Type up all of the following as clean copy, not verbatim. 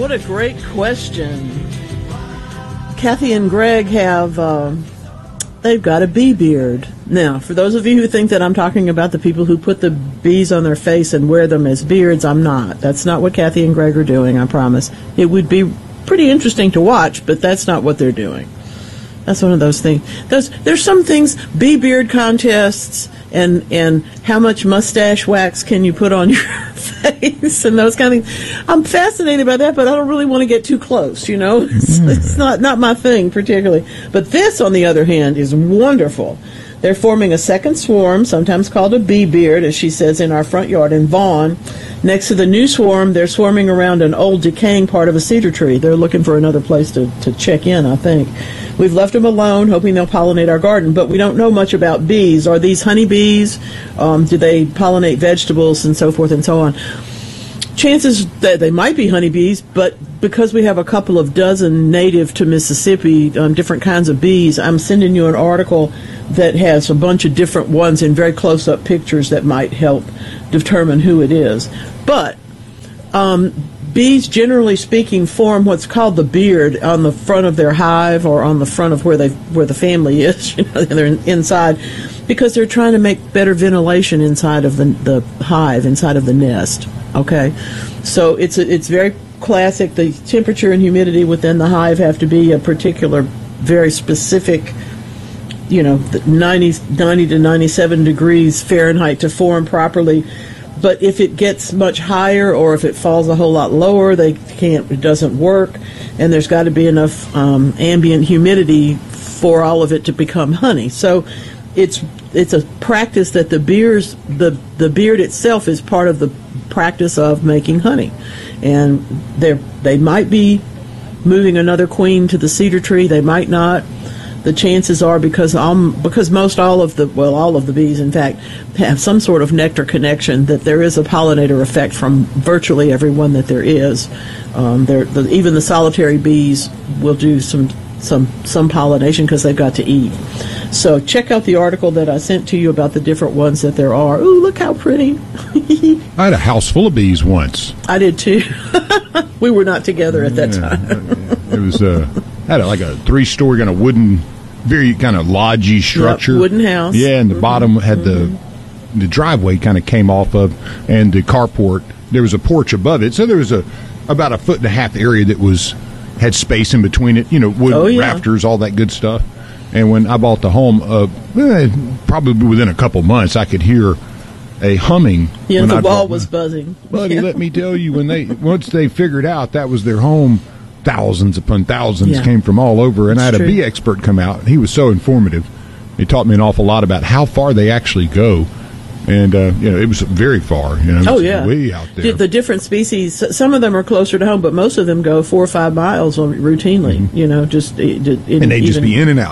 what a great question. Kathy and Greg have, they've got a bee beard. Now, for those of you who think that I'm talking about the people who put the bees on their face and wear them as beards, I'm not. That's not what Kathy and Greg are doing, I promise. It would be pretty interesting to watch, but that's not what they're doing. That's one of those things. There's some things, bee beard contests, and how much mustache wax can you put on your face and those kind of things. I'm fascinated by that, but I don't really want to get too close, you know. It's not my thing particularly. But this, on the other hand, is wonderful. They're forming a second swarm, sometimes called a bee beard, as she says, in our front yard in Vaughan. Next to the new swarm, they're swarming around an old decaying part of a cedar tree. They're looking for another place to check in, I think. We've left them alone, hoping they'll pollinate our garden, but we don't know much about bees. Are these honeybees? Do they pollinate vegetables and so forth and so on? Chances that they might be honeybees, but because we have a couple of dozen native to Mississippi, different kinds of bees, I'm sending you an article that has a bunch of different ones in very close-up pictures that might help determine who it is. But bees, generally speaking, form what's called the beard on the front of their hive or on the front of where the family is. You know, they're inside because they're trying to make better ventilation inside of the hive, inside of the nest. Okay, so it's very classic. The temperature and humidity within the hive have to be a particular, very specific, 90 to 97 degrees Fahrenheit to form properly. But if it gets much higher or if it falls a whole lot lower, it doesn't work. And there's got to be enough ambient humidity for all of it to become honey. So it's a practice that the beard itself is part of the practice of making honey. And they might be moving another queen to the cedar tree. They might not. The chances are because most all of the bees, in fact, have some sort of nectar connection, that there is a pollinator effect from virtually everyone that there is. Even the solitary bees will do some pollination because they've got to eat. So check out the article that I sent to you about the different ones that there are. Ooh, look how pretty. I had a house full of bees once. I did too. We were not together at that time. It was had like a 3-story kind of wooden, very kind of lodgy structure. Yep, wooden house. Yeah, and the bottom had the driveway kind of came off of, and the carport, there was a porch above it. So there was about a 1.5-foot area that had space in between it, wood rafters, all that good stuff. And when I bought the home, probably within a couple months, I could hear a humming. Yeah, the wall was buzzing. Buddy, let me tell you, once they figured out that was their home, thousands upon thousands came from all over. And I had a bee expert come out, and he was so informative. He taught me an awful lot about how far they actually go. And, it was very far. Way out there. The different species, some of them are closer to home, but most of them go 4 or 5 miles routinely, and they just be in and out,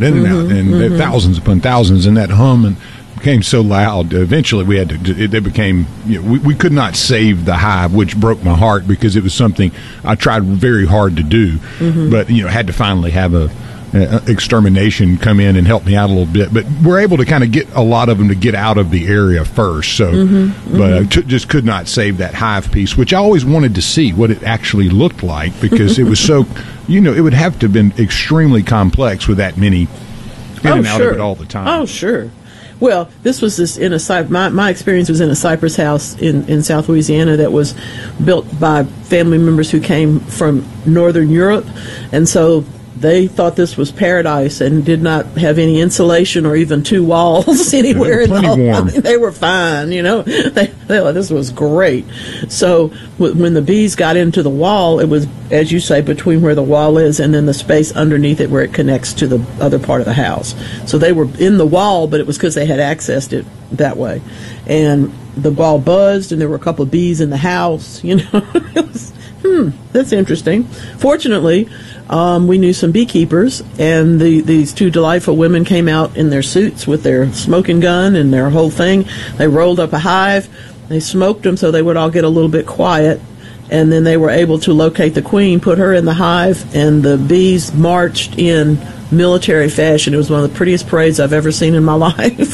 and thousands upon thousands, and that hum and became so loud. Eventually, we had to. They became. We could not save the hive, which broke my heart because it was something I tried very hard to do, but had to finally have a extermination come in and help me out a little bit. But we're able to kind of get a lot of them to get out of the area first. So, but I just could not save that hive piece, which I always wanted to see what it actually looked like because it was so. It would have to have been extremely complex with that many in and out of it all the time. Oh, sure. Well, this was my experience was in a cypress house in South Louisiana that was built by family members who came from Northern Europe, and so they thought this was paradise and did not have any insulation or even 2 walls anywhere in the home. Warm. They were fine, They thought this was great. So when the bees got into the wall, it was, as you say, between where the wall is and then the space underneath it where it connects to the other part of the house. So they were in the wall, but it was because they had accessed it that way. And the wall buzzed, and there were a couple of bees in the house. It was, that's interesting. Fortunately, we knew some beekeepers, and these 2 delightful women came out in their suits with their smoking gun and their whole thing. They rolled up a hive. They smoked them so they would all get a little bit quiet, and then they were able to locate the queen, put her in the hive, and the bees marched in military fashion. It was one of the prettiest parades I've ever seen in my life.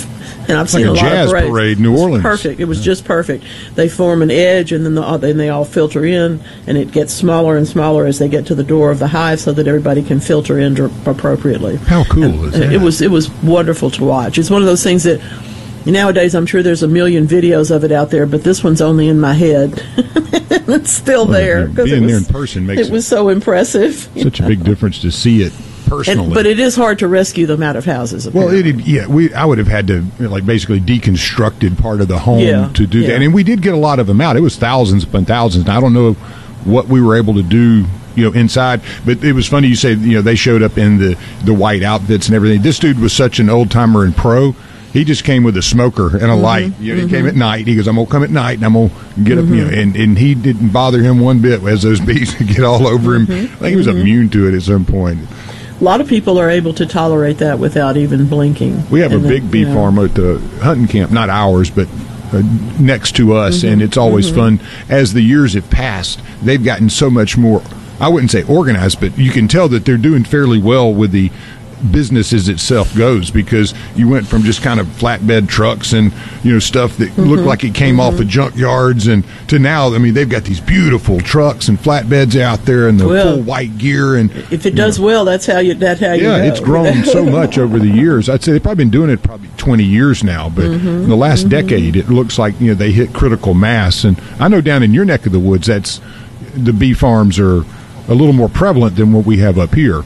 And I've seen a lot jazz of parades. Parade in New Orleans. Perfect. It was just perfect. They form an edge, and then they all filter in, and it gets smaller and smaller as they get to the door of the hive, so that everybody can filter in appropriately. How cool is that? It was wonderful to watch. It's one of those things that nowadays I'm sure there's a million videos of it out there, but this one's only in my head. It's still there. Being there in person makes it was so impressive. Such a big difference to see it personally. But it is hard to rescue them out of houses. Apparently. Well, I would have had to basically deconstructed part of the home to do that, and we did get a lot of them out. It was thousands upon thousands. And I don't know what we were able to do, inside. But it was funny you say, they showed up in the white outfits and everything. This dude was such an old timer and pro. He just came with a smoker and a light. He came at night. He goes, I'm going to come at night, and I'm going to get up. And he didn't bother him one bit as those bees would get all over him. I think he was immune to it at some point. A lot of people are able to tolerate that without even blinking. We have a big bee farm at the hunting camp, not ours, but next to us, and it's always fun. As the years have passed, they've gotten so much more, I wouldn't say organized, but you can tell that they're doing fairly well with the business as itself goes, because you went from just kind of flatbed trucks and stuff that looked like it came off of junkyards, and to now, they've got these beautiful trucks and flatbeds out there and the full white gear. And if it does well, that's how you go. It's grown so much over the years. I'd say they've probably been doing it probably 20 years now, but in the last decade, it looks like they hit critical mass. And I know down in your neck of the woods, the bee farms are a little more prevalent than what we have up here.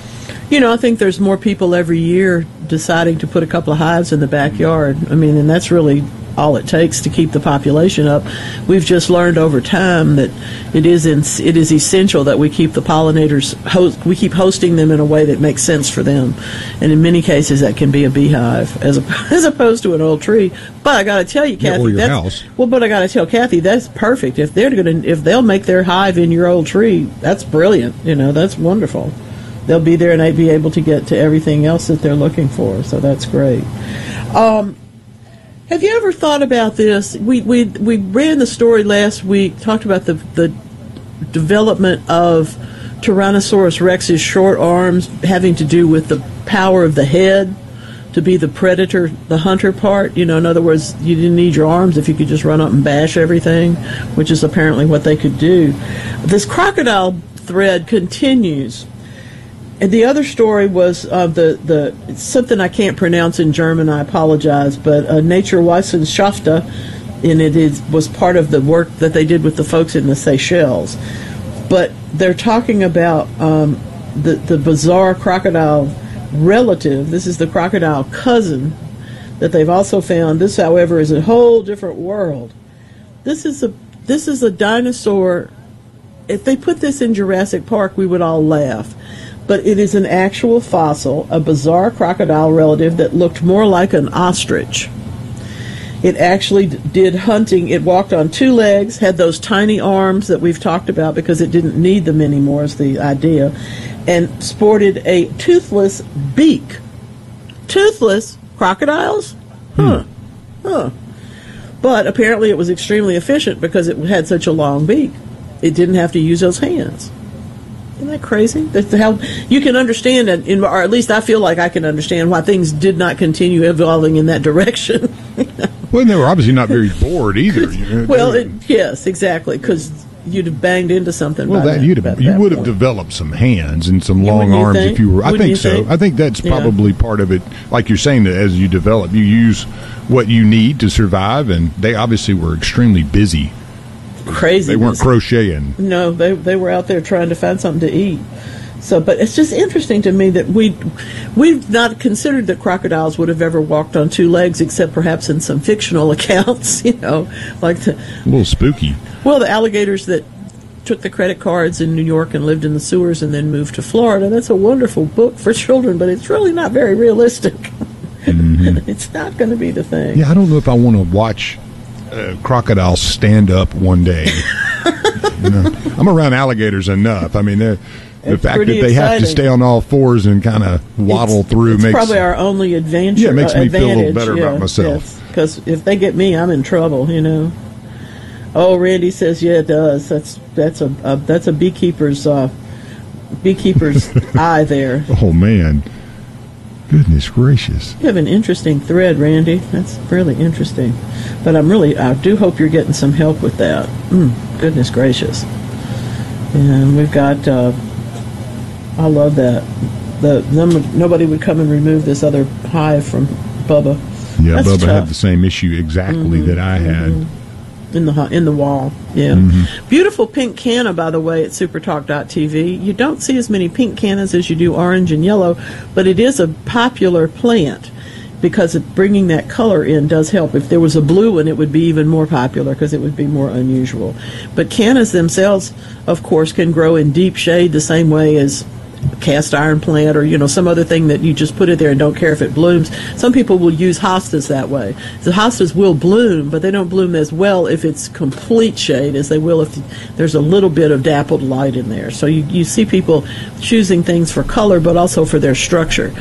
I think there's more people every year deciding to put a couple of hives in the backyard. And that's really all it takes to keep the population up. We've just learned over time that it is essential that we keep the pollinators, we keep hosting them in a way that makes sense for them. And in many cases, that can be a beehive as opposed to an old tree. But I got to tell you, Kathy, or your house. But I got to tell Kathy, that's perfect. If they'll make their hive in your old tree, that's brilliant. That's wonderful. They'll be there and they'd be able to get to everything else that they're looking for. So that's great. Have you ever thought about this? We ran the story last week, talked about the development of Tyrannosaurus Rex's short arms having to do with the power of the head to be the predator, the hunter part. In other words, you didn't need your arms if you could just run up and bash everything, which is apparently what they could do. This crocodile thread continues. And the other story was it's something I can't pronounce in German, I apologize, but Naturwissenschaften, and it was part of the work that they did with the folks in the Seychelles. But they're talking about the bizarre crocodile relative. This is the crocodile cousin that they've also found. This, however, is a whole different world. This is a dinosaur. If they put this in Jurassic Park, we would all laugh. But it is an actual fossil, a bizarre crocodile relative that looked more like an ostrich. It actually did hunting. It walked on two legs, had those tiny arms that we've talked about because it didn't need them anymore is the idea, and sported a toothless beak. Toothless crocodiles? Huh. But apparently it was extremely efficient because it had such a long beak. It didn't have to use those hands. Isn't that crazy? That's how you can understand it, or at least I feel like I can understand why things did not continue evolving in that direction. Well, they were obviously not very bored either. Well, yes, exactly, because you'd have banged into something. Well, you would have developed some hands and some long arms if you were. I think so. I think that's probably part of it. Like you're saying, that as you develop, you use what you need to survive, and they obviously were extremely busy. Crazy. They weren't crocheting. No, they were out there trying to find something to eat. So, but it's just interesting to me that we've not considered that crocodiles would have ever walked on two legs, except perhaps in some fictional accounts. Like a little spooky. Well, the alligators that took the credit cards in New York and lived in the sewers and then moved to Florida. That's a wonderful book for children, but it's really not very realistic. Mm-hmm. It's not going to be the thing. Yeah, I don't know if I want to watch crocodiles stand up one day. I'm around alligators enough. I mean, the fact that they have to stay on all fours and kind of waddle through makes probably our only advantage. Yeah, it makes me feel a little better about myself. Because if they get me, I'm in trouble. Oh, Randy says, yeah, it does. That's a beekeeper's eye there. Oh man. Goodness gracious. You have an interesting thread, Randy. That's really interesting. But I do hope you're getting some help with that. Goodness gracious. And we've got, I love that. Nobody would come and remove this other hive from Bubba. Yeah, That's Bubba tough. had the same issue exactly that I had. In the wall, yeah. Beautiful pink canna, by the way, at supertalk.tv. You don't see as many pink cannas as you do orange and yellow, but it is a popular plant because bringing that color in does help. If there was a blue one, it would be even more popular because it would be more unusual. But cannas themselves, of course, can grow in deep shade the same way as cast iron plant or some other thing that you just put it there and don't care if it blooms. Some people will use hostas that way. The hostas will bloom, but they don't bloom as well if it's complete shade as they will if there's a little bit of dappled light in there. So you see people choosing things for color but also for their structure.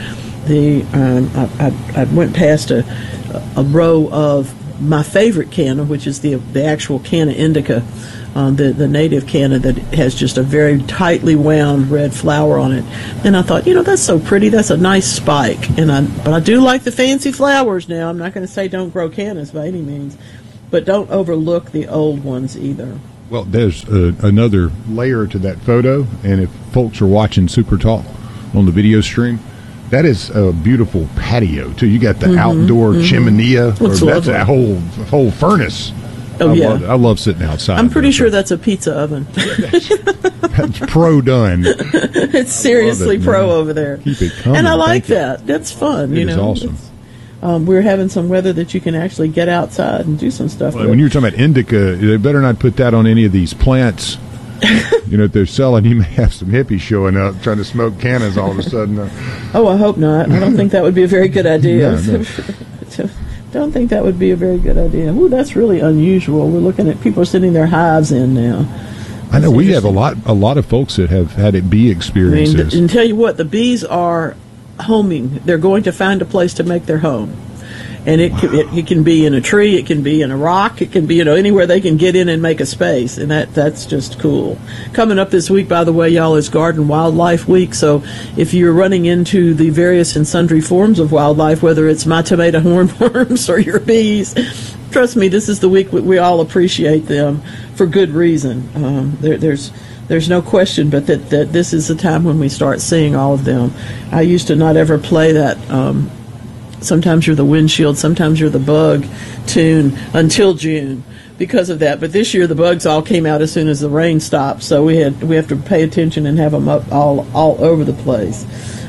I went past a row of my favorite canna, which is the actual Canna indica, the native canna that has just a very tightly wound red flower on it. And I thought, that's so pretty. That's a nice spike. But I do like the fancy flowers now. I'm not going to say don't grow cannas by any means, but don't overlook the old ones either. Well, there's another layer to that photo, and if folks are watching Super Talk on the video stream, that is a beautiful patio too. You got the outdoor chimenea. That's a whole furnace. Oh, I love sitting outside. I'm pretty sure that's a pizza oven. That's pro done. It's seriously pro over there. Keep it coming. And I like that. That's fun. It is awesome. We're having some weather that you can actually get outside and do some stuff with. When you were talking about indica, they better not put that on any of these plants. If they're selling, you may have some hippies showing up trying to smoke cannas all of a sudden. Oh, I hope not. I don't think that would be a very good idea. No. Don't think that would be a very good idea. Ooh, that's really unusual. We're looking at people sending their hives in now. I know we have a lot of folks that have had bee experiences. And tell you what, the bees are homing. They're going to find a place to make their home. And it can be in a tree, it can be in a rock, it can be anywhere they can get in and make a space, and that's just cool. Coming up this week, by the way, y'all, is Garden Wildlife Week. So if you're running into the various and sundry forms of wildlife, whether it's my tomato hornworms or your bees, trust me, this is the week we all appreciate them for good reason. There's no question, but that this is the time when we start seeing all of them. I used to not ever play that. Sometimes you're the windshield, sometimes you're the bug tune until June because of that. But this year the bugs all came out as soon as the rain stopped, so we have to pay attention and have them up all over the place.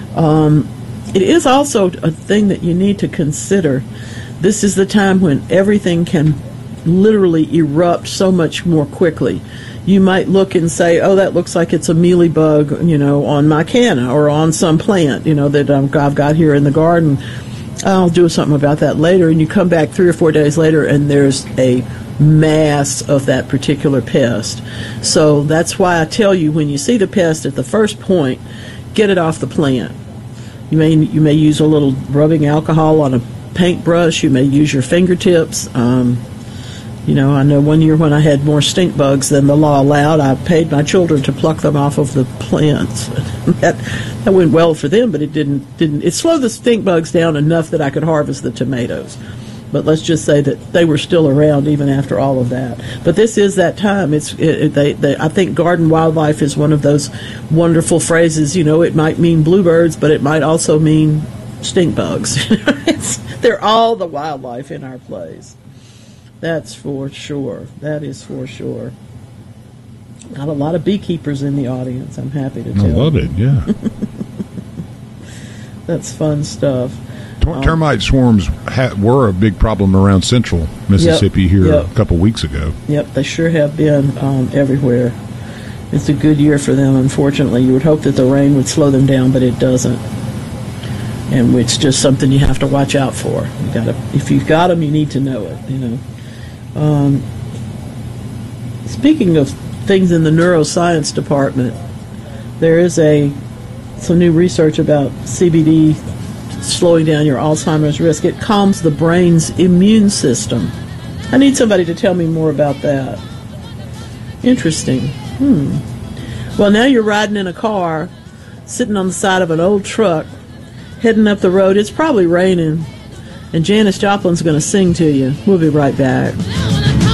It is also a thing that you need to consider. This is the time when everything can literally erupt so much more quickly. You might look and say, oh, that looks like it's a mealybug, on my canna or on some plant, that I've got here in the garden. I'll do something about that later, and you come back 3 or 4 days later and there's a mass of that particular pest. So that's why I tell you, when you see the pest at the first point, get it off the plant. You may use a little rubbing alcohol on a paintbrush. You may use your fingertips. I know one year when I had more stink bugs than the law allowed, I paid my children to pluck them off of the plants. That went well for them, but it didn't. It slowed the stink bugs down enough that I could harvest the tomatoes. But let's just say that they were still around even after all of that. But this is that time. I think garden wildlife is one of those wonderful phrases. It might mean bluebirds, but it might also mean stink bugs. They're all the wildlife in our place. That's for sure. That is for sure. Not a lot of beekeepers in the audience, I'm happy to tell. I love it, yeah. That's fun stuff. Termite swarms were a big problem around central Mississippi a couple weeks ago. Yep, they sure have been everywhere. It's a good year for them, unfortunately. You would hope that the rain would slow them down, but it doesn't. And it's just something you have to watch out for. If you've got them, you need to know it, Speaking of things in the neuroscience department, there is some new research about CBD slowing down your Alzheimer's risk. It calms the brain's immune system. I need somebody to tell me more about that. Interesting. Well, now you're riding in a car, sitting on the side of an old truck, heading up the road. It's probably raining. And Janis Joplin's going to sing to you. We'll be right back.